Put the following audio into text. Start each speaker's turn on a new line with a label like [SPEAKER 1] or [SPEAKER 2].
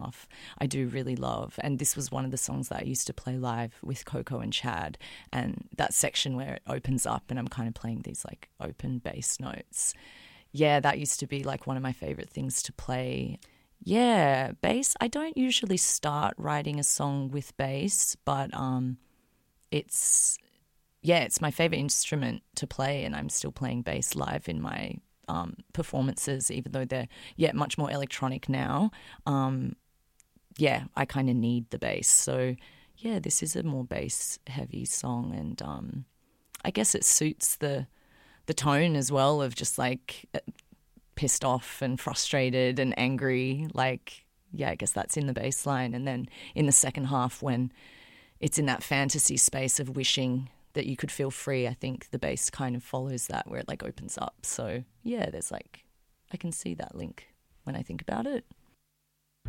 [SPEAKER 1] half I do really love. And this was one of the songs that I used to play live with Coco and Chad. And that section where it opens up and I'm kind of playing these like open bass notes. Yeah, that used to be like one of my favorite things to play. Yeah, bass. I don't usually start writing a song with bass, but it's my favorite instrument to play, and I'm still playing bass live in my performances, even though they're much more electronic now. I kind of need the bass. So this is a more bass heavy song, and I guess it suits the tone as well of just like pissed off and frustrated and angry. Like, I guess that's in the bass line. And then in the second half, when it's in that fantasy space of wishing that you could feel free, I think the bass kind of follows that, where it like opens up. So there's like, I can see that link when I think about it.